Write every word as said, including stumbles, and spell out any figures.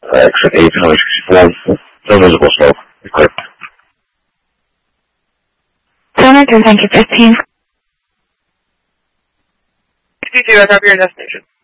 uh, exit eight one sixty-four, no visible smoke. You're clear. Senator, thank you, fifteen. fifty-two, I copy your destination.